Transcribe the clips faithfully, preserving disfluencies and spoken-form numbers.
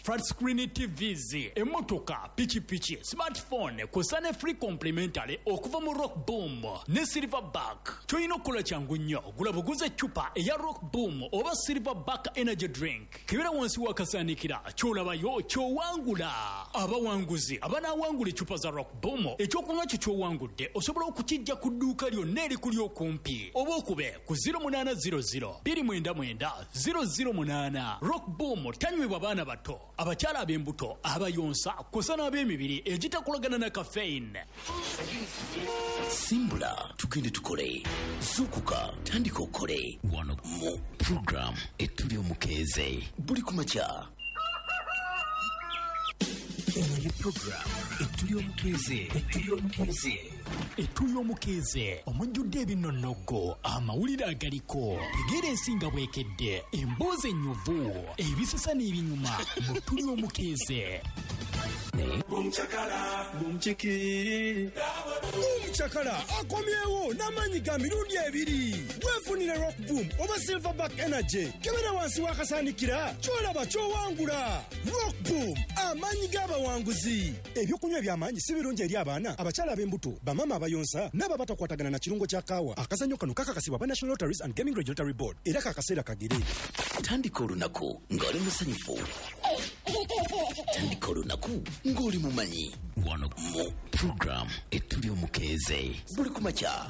flat screen T Vs, emotoka, pichi pichi, smartphone, kusane free complimentary okuva mu Rock Boom ne Silverback. Choino kula changu nnyo gula buguze chupa eya Rock Boom oba Silverback energy drink. Kibera wansi wakasanikira cholabayo chowangula. Aba wanguzi abana wangule chupa za Rock Boom ekyokunywa kyo kyowangudde osobola okukijja ku dduuka lyonna erikuli okumpi oba okube ku zero munana zero zero two nine nine zero zero munana. Rock Boom tanywebwa baana bato, abakyala ab'embuto, abayonsa kusana ab'emibiri egitakolagana na caffeine. Simbula tukende tukole sukuka tandika okole wano mu program etuli omukeze buli kumakya. Eno program etuli omukeze etuli omukeze etuli omukeze omujjudde ebinnonogo, amawulire agaliko, egere ensinga bwekedde, emboozi ennyuvu, ebisisa n'ebinyuma mu tuli omukeze. Bumchakala bumchiki Bumchakala akomyewo n'amanyi ga mirundi ebiri. Wefunire Rock Boom oba Silverback energy kebera wansi wakasanikira kyolaba kyowangula. Rock Boom amanyi g'abawanguzi. Ebyokunywa by'amanyi si birungi eri abaana, abakyala ab'embuto, bamama abayonsa n'aba batakwatagana na kirungo kya kaawa. Akazannyo kano kakakasibwa ba National Lotteries and Gaming Regulatory Board era kakaseera kagere. Tandika olunaku ng'oli musanyufu. Tandika olunaku ng'oli mumanyi wano mu program etuli omukeze buli kumakya.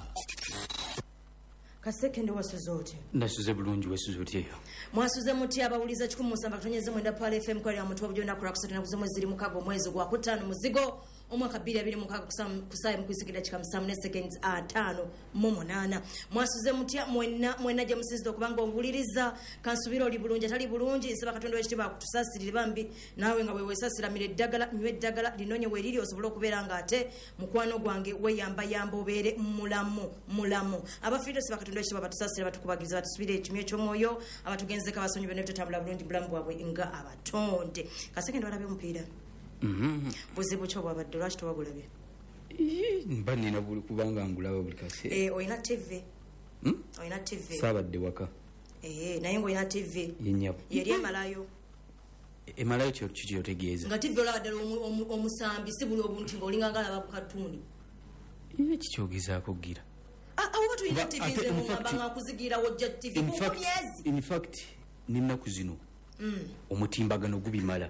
Kaseke ndo wasuze oti. Ndasuze bulungi wasuze oti eyo. Mwasuze muti abawuliza kikumi musamba katonyeze mwenda pale F M kwa ya mutu wabujona kura kusatu na kuzo mwezi mukago mwezi gwa kutano muzigo omwaka bbiri abiri mukago kusaye mukwisikira kika musamu ne seconds atano mu munana. Mwasuze muti mwena mwena je musizido kubanga ombuliriza kansubiro oli bulungi atali bulungi nsaba katonda wekitiba kutusasirira bambi nawe nga wewe sasira mire dagala nywe dagala linonye weriri osobola okubeera nga ate mukwano gwange weyamba yamba obere mulamu mulamu. Abafiro saba katonda wekitiba batusasira batukubagiriza batusubire ekimye ky'omwoyo abatugenze kabasonyi bene tutambula bulungi bulamu bwabwe nga abatonde. Kaseke ndo alabe mpira. Mhm. Buzibu kyo bwabadde lwaki towagulabye? Mba nina buli kubanga ngulaba buli kase. Eh oyina T V. Hmm? Oyina T V. Sabadde waka. Eh naye ngo oyina T V. Yenyapo. Yeri emalayo. Emalayo kyo kyo tegeeza. Nga T V olaba ddala omusambi si buli obuntu ng'olinga ngalaba ku katuni. Iye kikyogezako gira. Ah awo batu oyina T V ze mu mabanga kuzigira wojja T V. In fact, in fact nina kuzino. Mm. Omutimbagano gubimala.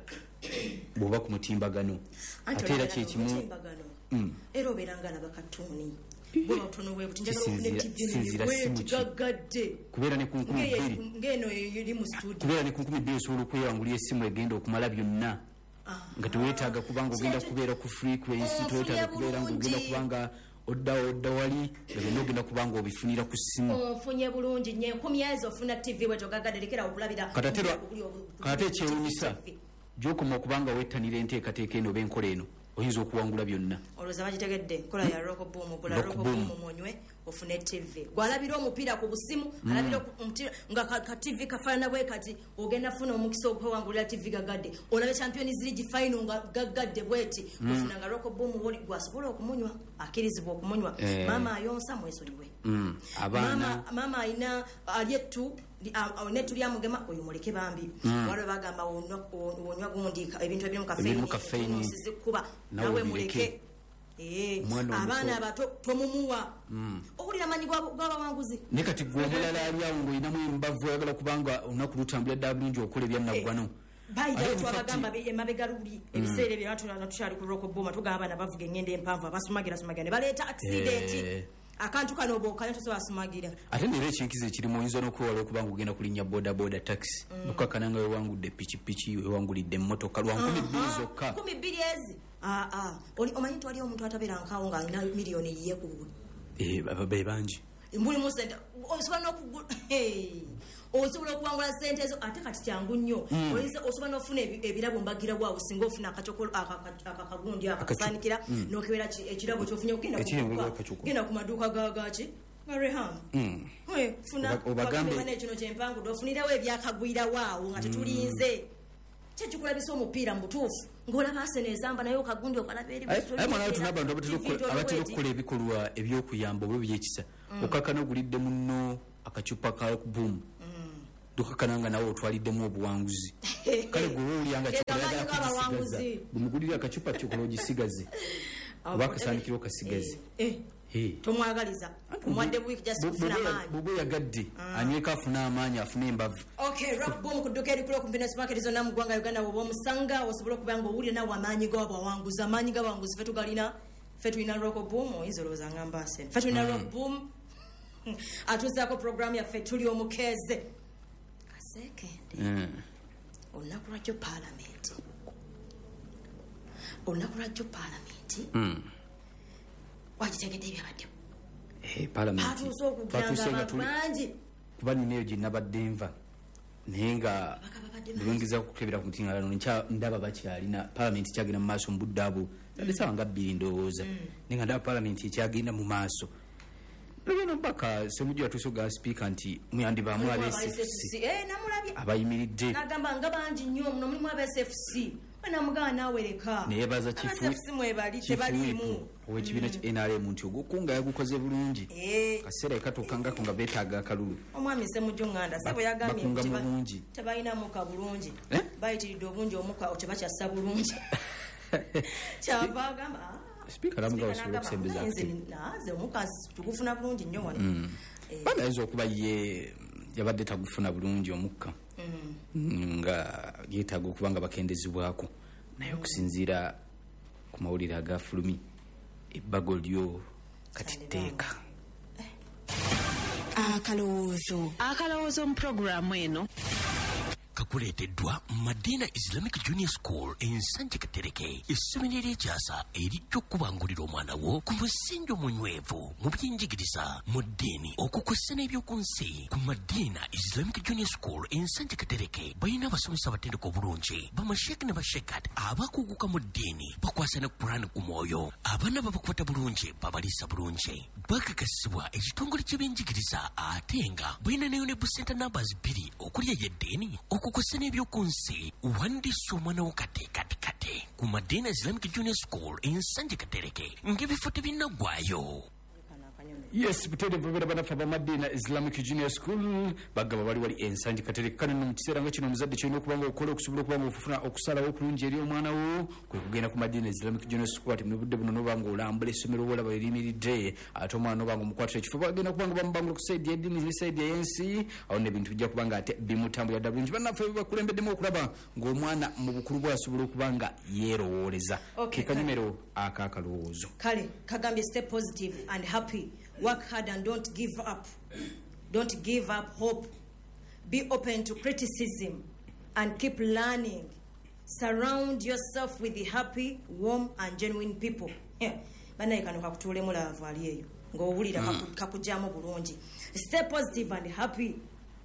Boba ku mutimbagano atera kye kimu mm ero beranga na bakatuni boba utono we kutinjaga ku T V gagadde kubera ne ku nkumi bbiri ngeno yiri mu studio kubera ne ku nkumi bbiri solo kweyangulya essimu egenda okumala byonna nga tuwetaaga kubanga ogenda kubeera ku frequency tuwetaaga kubeera ng'ogenda kubanga odda odda wali bino ogenda kubanga obifunira ku ssimu ofunye bulungi nye nkumi ezo ofuna T V weto gagadde lekera okulabira kataterwa kate kyewunyisa gyokoma okubanga wettanira enteekateeka eno benkola eno oyinza okuwangula byonna olowooza bagitegedde nkola ya Rock Boom gula Rock Boom munywe ofune T V gwalabira omupiira ku busimu mm. alabira omupiira nga ka, ka T V kafaana bwe kati ogenda funa omukisa okwewangulira T V gagadde olabe Champions League final nga gagadde bweti mm. ofuna nga Rock Boom woli gwasobola okumunywa akirizibwa okumunywa eh. Mama ayonsa mwesoliwe mm. Abana mama mama ayina alyetu awone tuli amugema oyo muleke bambi mm. wale bagamba wonywa gundi ebintu ebyo mu caffeine sizikuba nawe muleke eh abana abato tomumuwa mm. okulira manyi gw'abawanguzi ne kati gwe omulala ali awo ng'olina mu mbavu oyagala kubanga olunaku lutambula ddala bulungi okola ebyannaggwano bayiga twabagamba emabega luli ebiseera ebyo natulana tukyali ku Rock Boom tugamba abaana bavuga engendo empanvu abasumagira sumagira ne baleeta accident eh. Akantu kano bokanya tosobola sumagira ate nere ekinkize ekirimu oyinza n'okwewala okubanga ogenda kulinnya boda boda taxi mm. Okakananga wewangudde pikipiki wewangulidde emmotoka lwa nkumi bbiri zokka nkumi bbiri ezi ah ah oli omanyi twali omuntu atabeera nkawo nga alina miliyoni yiye ku eh be bangi mbuli mu sente osobola n'okugula osobola okuwangula sente ezo ate kati kyangu nnyo mm. oyinza osobola n'ofuna ebirabo mbagira bwawe singa ofuna akachokolo akakagundi akasanikira mm. n'okebera ekirabo ky'ofunye okugenda genda ku maduuka gagaaki nga Reham mm. we funa obagambe kino kyempangu dofunirewo ebyakagwirawo awo nga tetulinze kyekikulabisa omupiira mu butuufu ng'olaba Arsenal ezamba naye okagundi okalaba eri aye mwana wetu n'abantu abatera okukola ebikolwa ebyokuyamba oba ebyekisa okakana ogulidde munno akacupa ka Boom dukakananga nawo otwaliddemu obuwanguzi kale gwe olyanga abawanguzi bumugulira akacupa kyokoloogisigaze oba akasaanikiro kasigaze tomwagaliza omwadde buwiki jasifuna amaanyi bwebwe yagadde anyweko afuna amaanyi afuna embavu okay rock boom kudduka erikula ku mpina supermarket zonna mu ggwanga Uganda woba omusanga osobola okuba nga owulira nawe amaanyi g'abawanguzi amaanyi g'abawanguzi fe tugalina fe tulina rock boom oyinza olowooza ngamba asene fe tulina rock boom atuuzaako programu yaffe tuli omukeeze kasekende olunaku lwajjo paalamenti olunaku lwajjo paalamenti wagitegedde ebyabaddewo atuuse okugamba bangi kuba ninaeyo gye nabadde nva naye nga lwengeza kukebera ku mutinga lano ndaba bakyalina paalamenti kyagenda mu maaso mu budde abo zadde sawa nga bbiri ndowooza naye nga ndaba paalamenti ekyagenda mu maaso lweno baka semujju yatuuse okugaa sipiika nti muyandibaamu aba S F C abayimiridde nagamba nga bangi nnyo muno mulimu aba S F C namugana nawe leka neyebaza kifuwebalimu owekibiina ki N R M nti ogukunga yagukoze bulungi kaseera ekatuukangako nga beetaaga akalulu omwami semujju nganda sebo yagambye tebalina muka bulungi bayitiridde obungi omuka tebakyassa bulungi kyava agamba sipiika lamuga osobola okusembeza naze omuka tugufuna bulungi nnyo wano bana ayinza okuba ye yabadde tagufuna bulungi omukka nga yeetaaga okuba nga bakendezebwako naye okusinziira ku mawulire agafulumi ebbago lyo kati tteeka akalowoozo akalowoozo mu puroguramu eno kakuleeteddwa Madina Islamic Junior School ensanje Katereke essomero ery'ekyasa erijja okubangulira omwana wo ku musingi omunywevu mu by'enjigiriza mu ddiini okukosa n'ebyoku nsi ku Madina Islamic Junior School ensanje Katereke balina abasomesa abatendeka obulungi bamasheeki ne bashekat abakuguka mu ddiini bakwasa ne Qur'an ku mwoyo abaana babakwata bulungi babaliisa bulungi bakakasibwa ekitongole ky'ebyenjigiriza ate nga balina ne Unable Center numbers bbiri okuli ey'eddiini okukosa n'ebyoku nsi wandiisa omwana wo kate kate kate ku Madina Islamic Junior School ensanje Katereke ng'ebifo tebinnaggwaayo. Yes, buterevu bera banafa ba Madina Islamic Junior School bagaba bali wali ensanje Katereke kana no mukisera nga kino omuzadde kyino okubanga okola okusobola okubanga ofufuna okusalawo okulungi eri omwana wo kwe kugenda ku Madina Islamic Junior School ati mu budde buno nobanga olambula essomero wola balimiridde ate omwana nobanga omukwatira ekifo bagenda kubanga bamubangula ku side y'eddiini ne side y'ensi awo n'ebintu bijja kubanga ate bimutambulira bulungi bannaffe bakulembeddemu okulaba ng'omwana mu bukulu bw'asobola okubanga yeerowooleza kekanyumero akaakalowoozo kale kagambye stay positive and happy. Work hard and don't give up. Don't give up hope. Be open to criticism and keep learning. Surround yourself with the happy, warm and genuine people. Banaye kano kakutulemu lava ali eyo ng'owulira kakujjamu bulungi. Stay positive and happy.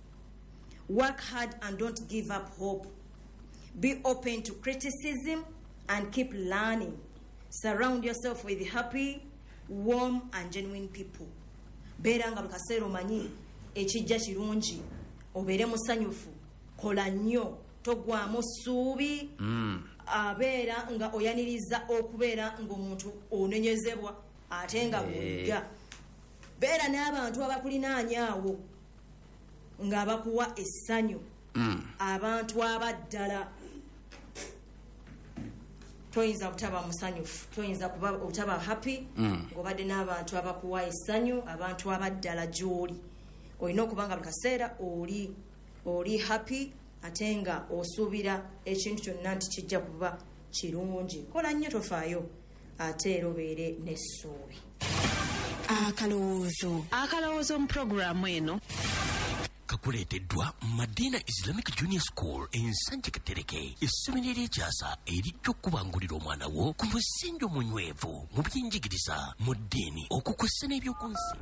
Work hard and don't give up hope. Be open to criticism and keep learning. Surround yourself with the happy, warm and genuine people. Beera nga bakaseera omanyi ekijja kirungi obeere musanyufu kola nnyo togwamu ssuubi abeera nga oyaniriza okubeera ng'omuntu onenyezebwa ate nga bw'ojja beera n'abantu abakulinaanyaawo ng'abakuwa essanyu abantu abaddala toyinza kutaba musanyufu toyinza kuba otaba happy ng'obadde n'abantu abakuwa essanyu abantu abaddala gy'oli olina okubanga buli kaseera oli oli happy ate nga osuubira ekintu kyonna nti kijja kuba kirungi kola nnyo tofaayo ate era obeere n'essuubi. akalowoozo akalowoozo mu puroguramu eno kakuleeteddwa Madina Islamic Junior School ensanje Katereke essomero ery'ekyasa erijja okubangulira omwana wo ku musingi omunywevu mu by'enjigiriza mu ddiini okukosa n'ebyoku nsi.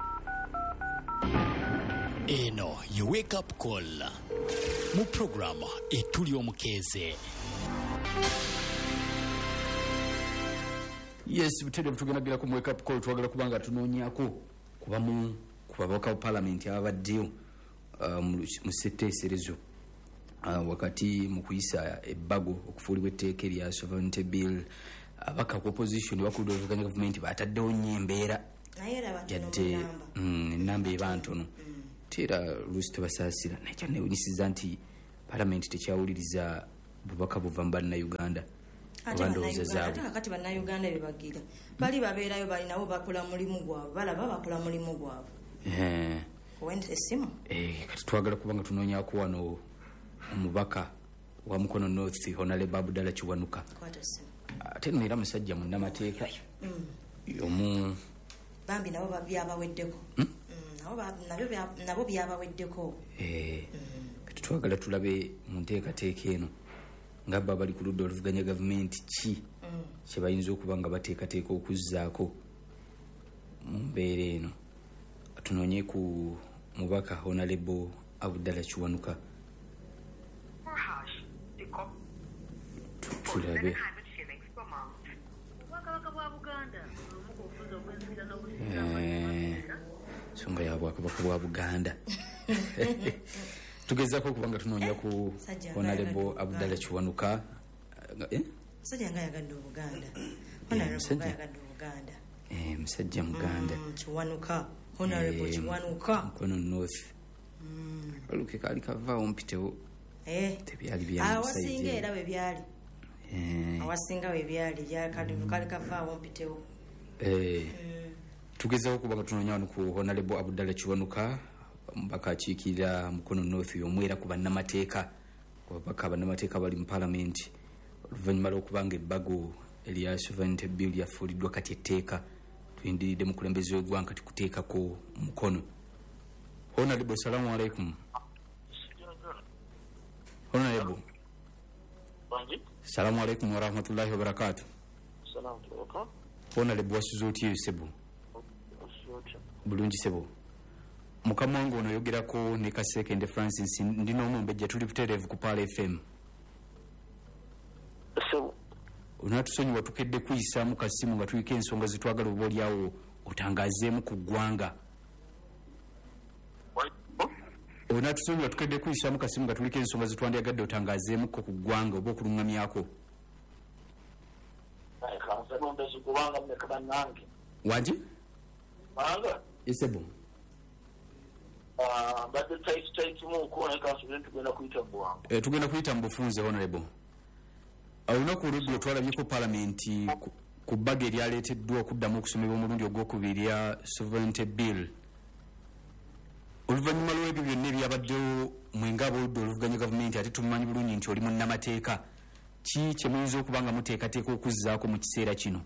eno ye wake up call mu programu etuli omukeeze. Yes, buterevu tugendagirako mu wake up call twagala kubanga tunoonyako kubamu ku babaka ba paalamenti ababaddeyo mu setteeserezo wakati mu kuyisa ebbago okufuulibwa etteeka erya sovereignty bill abaka ku opposition bakulira oluvuganya gavumenti bataddewo nnyo embeera yadde ennamba eba ntono tera lusi tebasaasira nakyo newunyisiza nti palamenti tekyawuliriza bubaka buva mu bannayuganda abandowooza zaabwe kakati bannayuganda bebagira bali babeerayo balinawo bakola mulimu gwabwe balaba bakola mulimu gwabwe owendera essimu kati twagala kuba nga tunoonyako wano omubaka wa Mukono North Honorable Abdallah Kiwanuka ate nno era musajja munnamateeka omu bambi nabo byabaweddeko nabo byabaweddeko kati twagala tulabe mu nteekateeka eno nga baba bali ku ludda oluvuganya gavumenti ki kye bayinza okuba nga bateekateeka okuzzaako mu mbeera eno tunoonye ku mubaka Honorable Abdallah Kiwanuka tulabe songa ya bwakabaka bwa Buganda tugezaako okuba nga tunoonya ku Honorable Abdallah Kiwanuka musajja nga yagadde Obuganda yagadde Obuganda musajja Muganda Kiwanuka Honorable Kiwanuka Mukono North oluke kaali kavaawo mpitewo tebyali bya awasinga era we byali awasinga we byali kaali kavaawo mpitewo tugezaako okuba nga tunoonya wano ku Honorable Abdallah Kiwanuka mbaka akiikirira Mukono North omwera ku bannamateeka ababaka bannamateeka bali mu palamenti oluvannyuma lw'okuba nga ebbago erya sovereignty bill yafuuliddwa kati etteeka tuyindiridde mukulembeze w'eggwanga kati kuteekako mukono. Honorable, salamu alaikum. Honorable, salamu alaikum wa rahmatullahi wa barakatuh. Salamu alaikum. Honorable, wasuze otya sebo? Bulungi sebo. Mukama wange ono yogerako ne Kasekende Francis ndino omumbejja tuli butereevu ku Pala F M. Sebo. Onatusonyiwa tukedde kuyisaamu kasimu nga tuyika ensonga zitwagala oba olyawo otangazeemu ku ggwanga. Onatusonyiwa tukedde kuyisaamu kasimu nga tulika ensonga zitwandyagadde otangazeemu ko ku ggwanga oba okulungamyako. Wangi? Wanga? Esebo. Ah, badde taiti taiti munko naye kansubire tugenda kuyita mu bwangu. Eh, tugenda kuyita mu bufunze, Honorable. Olunaku oludde otwalabyeko palamenti ku bbaga eryaleeteddwa okuddamu okusomebwa omulundi ogwokubiri ya sovereignty bill. Oluvannyuma lw'ebyo byonna ebyabaddewo mwenga ab'oludda oluvuganya gavumenti ate tumumanyi bulungi nti oli munnamateeka, ki kye muyinza okuba nga muteekateeka okuzzaako mu kiseera kino?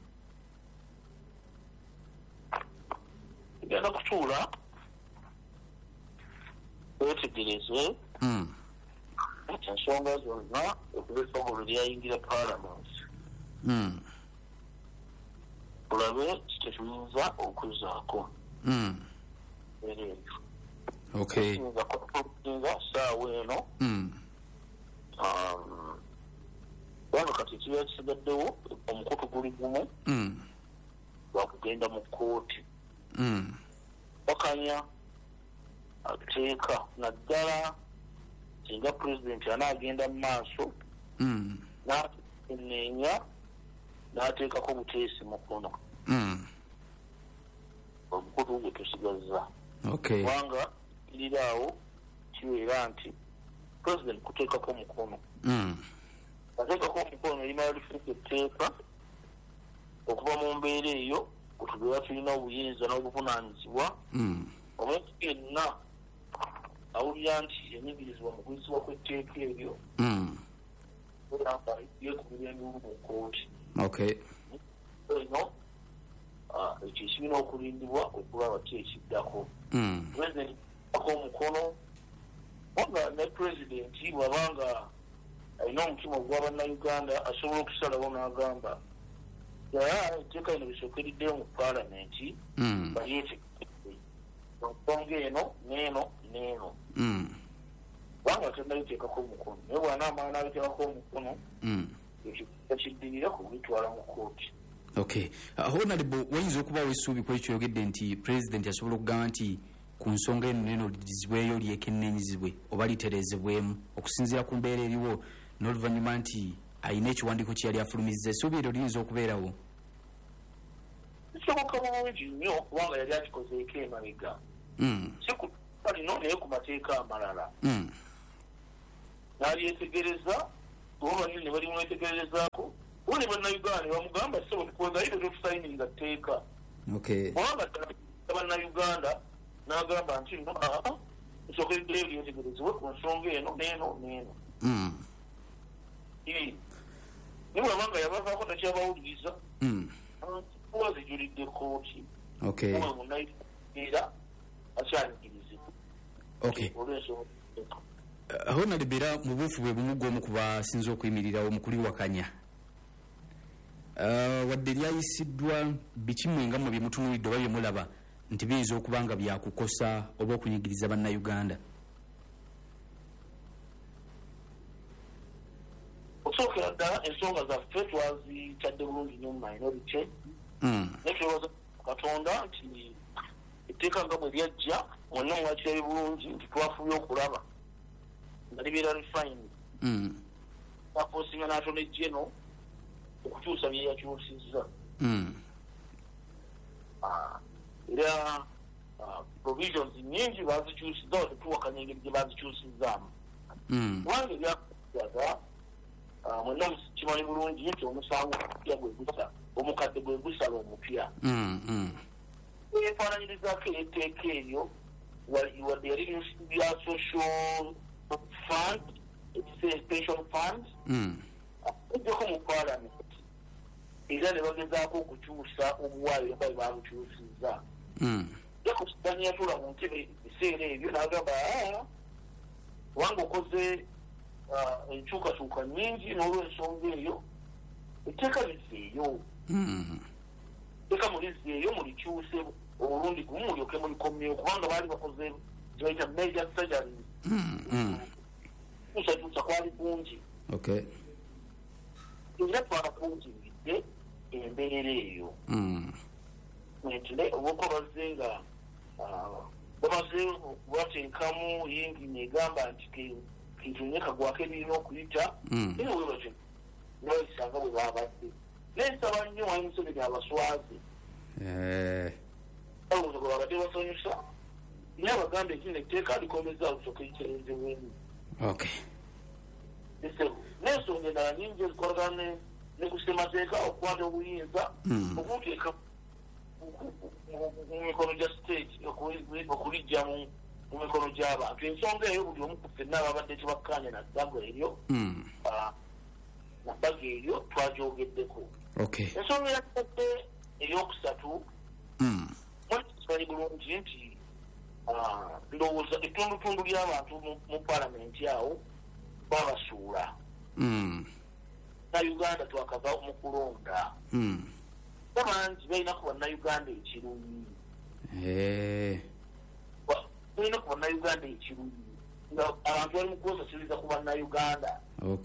Tugenda kutuula wetegereze ensonga zonna okuva essogolo lyayingira palamenti olabe kitetuyinza okuzzaako era ekyo okuyinza saawa eno kubanga kati ekibeera kisigaddewo omukutu guli gumu lwakugenda mu kkooti bakanya ateeka naddala singa pulezidenti anaagenda mu maaso n'ateenya n'ateekako buteesi mukono omukutu gwe tusigazza kubanga iriraawo kibeera nti pulezidenti kuteekako mukono ateekako omukono erimala lifuuka etteeka okuva mu mbeera eyo kutubeera tulina obuyinza n'obuvunaanyizibwa omuntu yenna awulira nti yenyigirizibwa mu kuyisibwa kw'etteeka eryo yekubira enduulu mu kkooti eno ekyo ekirina okulindibwa okulaba ki ekiddako pulezidenti ako omukono oba ne pulezidenti bw'abanga alina omutima ogw'abannayuganda asobola okusalawo n'agamba yaa etteeka lino bisookeriddeyo mu paalamenti balyetegereze ensonga eno n'eno n'eno kubanga tennaliteekako omukono naye bw'anaamala n'aliteekako omukono ekyo kiddirira ku kulitwala mu kkooti. Okay. Honorable, wayinza okubawo essuubi ku ekyo yogedde nti pulezidenti asobola okugamba nti ku nsonga eno neno liddizibweyo lyekennenyizibwe oba litereezebwemu okusinziira ku mbeera eriwo n'oluvannyuma nti ayina ekiwandiiko kye yali afulumizza, essuubi eryo liyinza okubeerawo? Kisoboka bulungi nnyo kubanga yali akikozeeko emabega. balino naye ku mateeka amalala mm. n'alyetegereza oba banini ne balimwetegerezaako buli bannayuganda bamugamba sebo tukwegayire totusayininga tteeka kubanga bannayuganda n'agamba nti no aa nsookeddeo lyetegerezebwe ku nsonga eno neeno neeno ne bwabanga yabavaako takyabawuliriza kuba zijulidde kooti owe munayiera akyanikirizibwa olwensonga aho nalibera mu buufu bwe bumu gw'omu ku basinze okuyimirirawo mu kuliwakanya wadde lyayisiddwa bikimwenga mu byemutunuulidde oba byemulaba nti biyinza okuba nga byakukosa oba okunyigiriza bannayuganda okusookera ddala ensonga zaffe twazitadde bulungi nnyo mu minority naye twebaza katonda nti etteeka nga bwe lyajja mwenna mwakirabe bulungi nti twafubye okulaba nga libeera refined aposinga n'atona ejjeno okukyusa bye yakyusizza era provisions nyingi bazikyusizza wa tetuwakanya engeri gye bazikyusizzaamu kubanga ebyakusaga mwenna kimanyi bulungi nti omusango omupya gwegusa omukadde gwe gusala omupya efaananyirizaako etteeka eryo wadde yali bya social fund ekise pension fund ejjako mu parliament era ne bagezaako okukyusa obuwaayiro bali babukyusizza yakusitani yatula mu ntebe ebiseera ebyo n'agamba kubanga okoze enkyukakyuka nnyingi n'olwensonga eyo etteeka lizeeyo etteeka mulizzeeyo mulikyuse obulundi gumu mulyoke mulikomyeyo kubanga baali bakoze kyebayita major surgery kusakyusa kwali kungi era twalakungiridde embeera eyo nti obuko bazze nga bamaze bateekamu yingi negamba nti kintunyeka gwako ebirina okuyita naye webatyo nibabisanga bwe babadde nensaba nnyo wayi museveni abaswaze balowooza gwe babadde basanyusa naye abagamba ekino etteeka likomeza okusooka ekikerenzebwemu n'ensonga endala nyingi ezikolagana ne ku ssemateeka okukwata obuyinza okuteeka mu mikono gya state okulijja mu mikono gy'abantu ensonga eyo buli omu ku ffenna ababadde tebakkanya naddago eryo naddago eryo twagyogeddeko ensonga eyakadde eyokusatu mwekisimanyi bulungi nti ndowooza ettundutundu ly'abantu mu palamenti awo babasuula nayuganda twakava mu kulonda bangi balina ku bannayuganda ekiruyi balina ku bannayuganda ekiruyi nga abantu bali mu kwosasiriza ku bannayuganda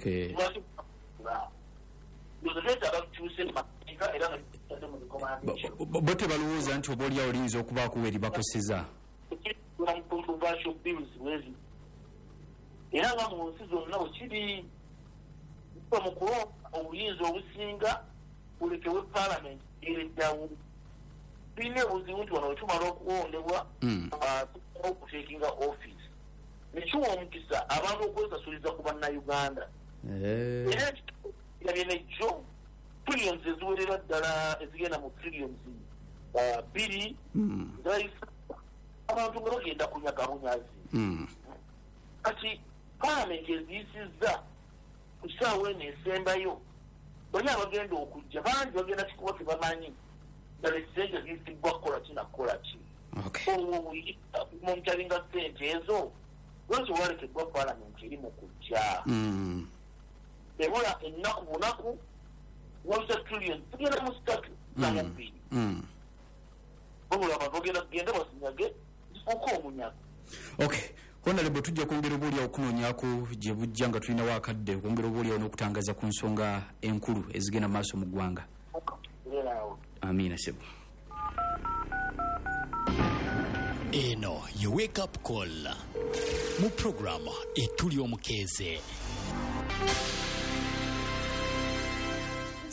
twetaaga tukyuse mateeka era nga tutadde mu recommendation bo tebalowooza nti oba oliawo liyinza okubaako weri bakoseza mu controversial bills bwezi era nga mu nsi zonna bwekiri mu kulonda obuyinza obusinga bulekewe palamenti ereddawo tulina obuzibu nti wano wetumala okuwondebwa okutekinga office nekiwa omukisa abantu okwesasuliza ku bannayuganda era kirabye nejjo trillions eziwerera ddala ezigenda mu trillions bbiri zaisa abantu nga bagenda kunyaga bunyazi kati palamenti eziyisizza ku ssaawa eno esembayo bali abagenda okujja bangi bagenda kikuba tebamanyi ddala essente ziyisibwa kukola ki nakukola ki mumutalinga ssente ezo lwaki walekeddwa palamenti eri mu kujja ebola ennaku bunaku wabisa trillion tugenda mu sitatu namu bbiri babula abantu bagenda kugenda basinyage zifuuka omunyago honorable tujja kwongera obaoliawo okunoonyaako gye bujja nga tulinawo akadde okwongera obaoliawo n'okutangaaza ku nsonga enkulu ezigenda maaso mu ggwanga amiina sebo eno ye wake up call mu programu etuli omukeeze jajja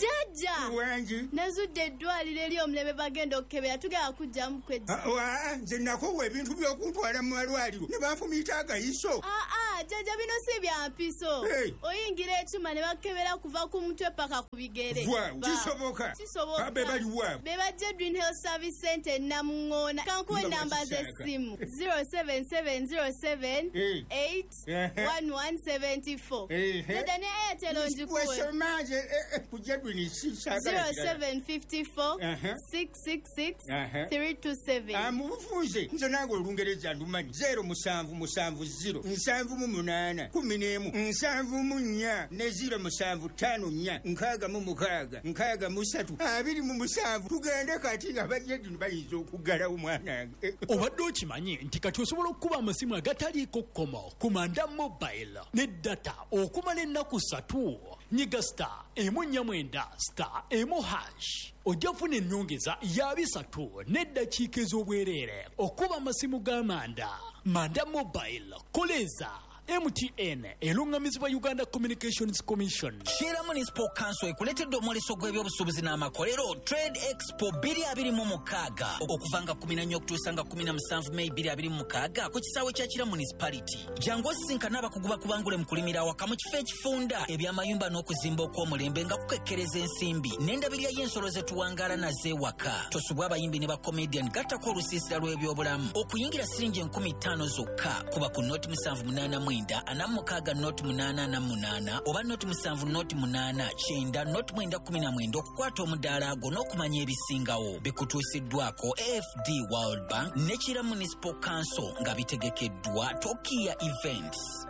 Jjajja. Wangi. Nazudde eddwaliro eri omulebe bagenda okukebera tugenda kujjamu kweddi. Wa nze nakowa ebintu by'okuntwala mu malwaliro ne banfumiita agayiso. Aa jjajja bino si bya mpiso. Oyingira ekyuma ne bakebera kuva ku mutwe paka ku bigere. Kisoboka. Kisoboka. Be bali wa. Be bajja Dream Health Service Center Namungoona. Kankuwe namba z'essimu zero seven seven zero seven eight one one seven four. Dada ne Airtel onjikuwe. Wesomaje kujja Dream sisa. zero seven five four six six six three two seven. Amufunze nze nange olungereza ndumanyi zero musanvu musanvu zero nsanvu mu munaana kumi n'emu nsanvu mu nnya ne zero musanvu ttaano nnya nkaaga mu mukaaga nkaaga mu ssatu abiri mu musanvu tugende kati nga bajjedi bayinza okuggalawo mwanange. Obadde okimanyi nti kati osobola okukuba amasimu agataliiko kkomo ku manda mobile ne data okumala ennaku ssatu. Nyiga star emu nnya mwenda star emu hash ojja funa ennyongeza ya bisatu n'eddakiika ez'obwereere okuba amasimu g'amanda. Manda mobile koleza M T N elungamizibwa Uganda Communications Commission. Shira Municipal Council ekuletedde omwoleso gw'ebyobusuubuzi n'amakolero Trade Expo bbiri abiri mu mukaaga okuvanga kumi na nnya okutuusa nga kumi na musanvu May bbiri abiri mu mukaaga ku kisaawe kya Kira Municipality. Jangu osisinkana abakugu bakubangule mu kulimira awaka mu kifo ekifunda ebyamayumba n'okuzimba okw'omulembe nga kukekkereza ensimbi n'endabirya y'ensolo ze tuwangaala nazeewaka. Tosubwa abayimbi ne bakomedian gattako olusiisira lw'ebyobulamu okuyingira siringi enkumi ttaano zokka kuba ku nooti musanvu munaana mwenda ana mukaaga nooti munaana na munaana oba nooti musanvu nooti munaana kyenda nooti mwenda kumi na mwenda okukwata omudaala agwo n'okumanya ebisingawo. Bikutuusiddwako A F D World Bank ne Kira Municipal Council nga bitegekeddwa Tokia Events.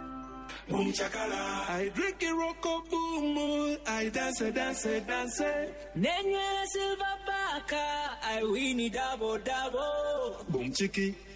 Boom chakala, I drink a rock of boom, I dance, dance, dance. Nenye silver baka, I win it double double. Boom chiki.